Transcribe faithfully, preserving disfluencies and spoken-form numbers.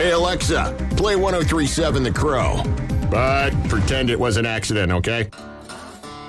Hey, Alexa, play one oh three point seven The Crow. But pretend it was an accident, okay?